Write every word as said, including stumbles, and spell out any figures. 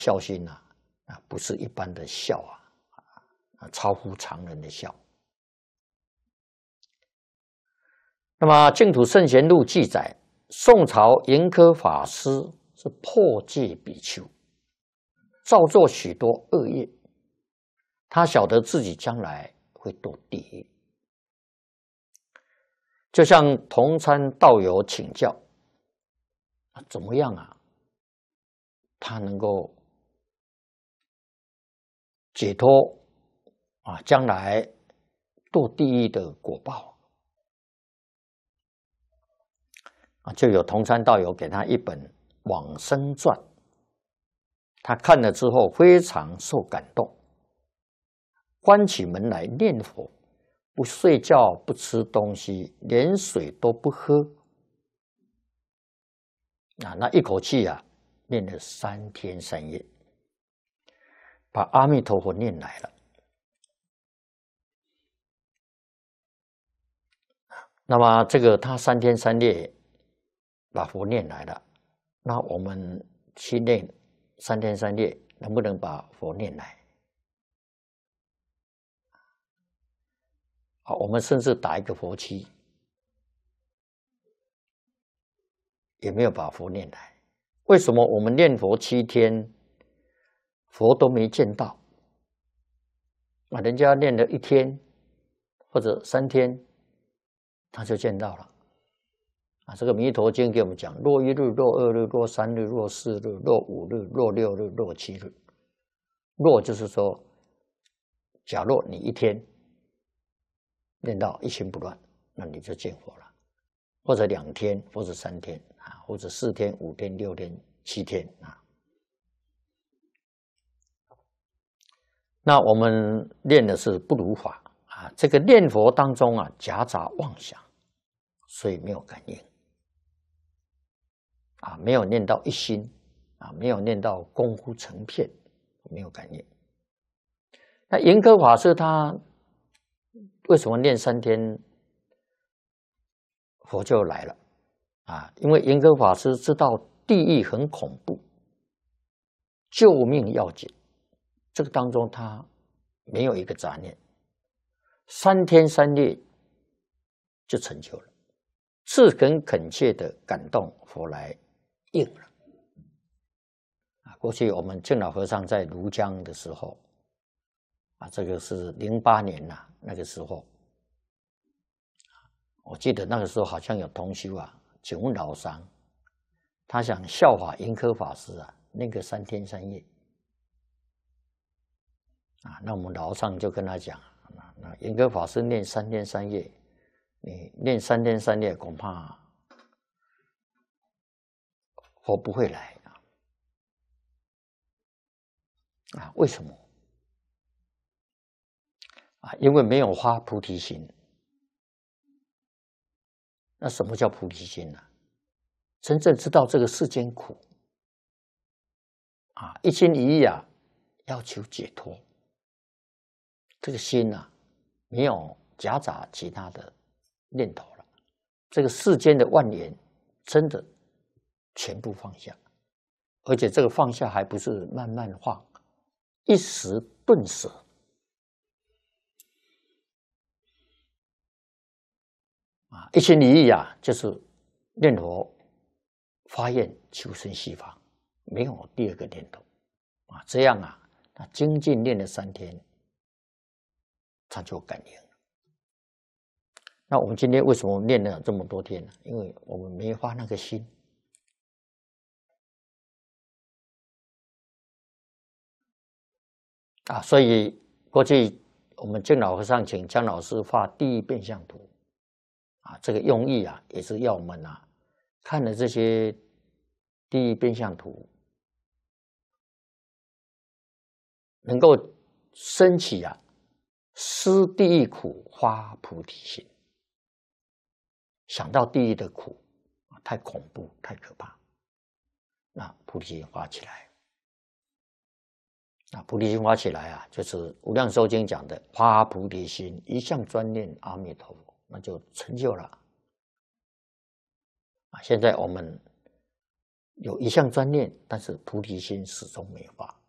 孝心啊，啊，不是一般的孝啊，啊，超乎常人的孝。那么《净土圣贤录》记载，宋朝盈科法师是破戒比丘，造作许多恶业，他晓得自己将来会堕地狱，就向同参道友请教，怎么样啊？他能够解脱啊，将来堕地狱的果报啊，就有同参道友给他一本《往生传》，他看了之后非常受感动，关起门来念佛，不睡觉，不吃东西，连水都不喝啊，那一口气啊，念了三天三夜，把阿弥陀佛念来了。那么这个他三天三夜把佛念来了，那我们去念三天三夜，能不能把佛念来？好，我们甚至打一个佛七，也没有把佛念来。为什么我们念佛七天，佛都没见到？啊，人家念了一天或者三天，他就见到了。啊，这个《弥陀经》给我们讲：若一日，若二日，若三日，若四日，若五日，若六日，若七日。若就是说，假若你一天念到一心不乱，那你就见佛了；或者两天，或者三天啊，或者四天、五天、六天、七天啊。那我们念的是不如法啊，这个念佛当中啊，夹杂妄想，所以没有感应啊，没有念到一心啊，没有念到功夫成片，没有感应。那盈科法师他为什么念三天佛就来了啊？因为盈科法师知道地狱很恐怖，救命要紧。这个当中他没有一个杂念，三天三夜就成就了，自恳恳切的感动佛来应了。啊，过去我们净老和尚在庐江的时候，啊，这个是零八年呐、啊，那个时候，我记得那个时候好像有同修啊，请问老商，他想效法盈科法师啊，那个三天三夜。啊，那我们老上就跟他讲，那盈科法师念三天三夜，你念三天三夜恐怕佛不会来啊！啊，为什么？啊，因为没有发菩提心。那什么叫菩提心呢、啊？真正知道这个世间苦，啊，一心一意啊，要求解脱。这个心啊，没有夹杂其他的念头了。这个世间的万缘，真的全部放下，而且这个放下还不是慢慢放，一时顿舍。啊，一心一意啊，就是念佛发愿求生西方，没有第二个念头啊。这样啊，他精进念了三天。他就感应了。那我们今天为什么念了这么多天呢？因为我们没发那个心啊，所以过去我们净老和尚请江老师画地狱变相图啊，这个用意啊，也是要我们啊看了这些地狱变相图，能够升起啊。思地狱苦，发菩提心。想到地狱的苦，太恐怖，太可怕，那菩提心发起来。那菩提心发起来啊，就是《无量寿经》讲的发菩提心，一向专念阿弥陀佛，那就成就了。啊，现在我们有一项专念，但是菩提心始终没发。